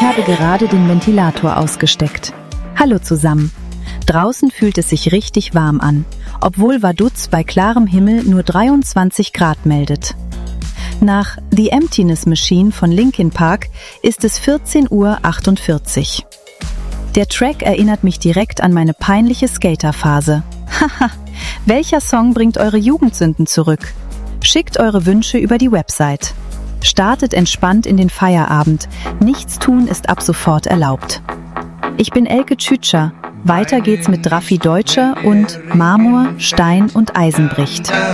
habe gerade den Ventilator ausgesteckt. Hallo zusammen. Draußen fühlt es sich richtig warm an, obwohl Vaduz bei klarem Himmel nur 23 Grad meldet. Nach The Emptiness Machine von Linkin Park ist es 14:48 Uhr. Der Track erinnert mich direkt an meine peinliche Skaterphase. Haha, welcher Song bringt eure Jugendsünden zurück? Schickt eure Wünsche über die Website. Startet entspannt in den Feierabend. Nichts tun ist ab sofort erlaubt. Ich bin Elke Tschütscher. Weiter geht's mit Raffi Deutscher und Marmor, Stein und Eisen bricht.